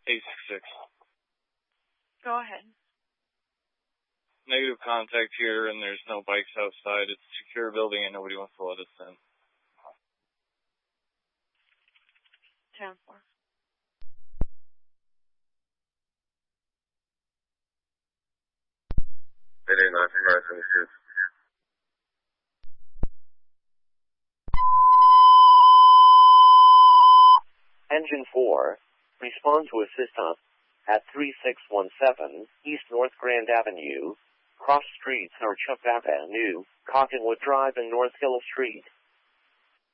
866. Go ahead. Negative contact here, and there's no bikes outside. It's a secure building, and nobody wants to let us in. 10-4. Engine 4, respond to assistance at 3617 East North Grand Avenue, cross streets North Chuck Avenue, Cottonwood Drive and North Hill Street.